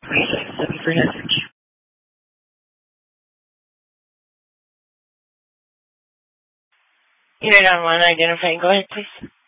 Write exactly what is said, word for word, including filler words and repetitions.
Please listen for message. You're not one identifying. Go ahead, please.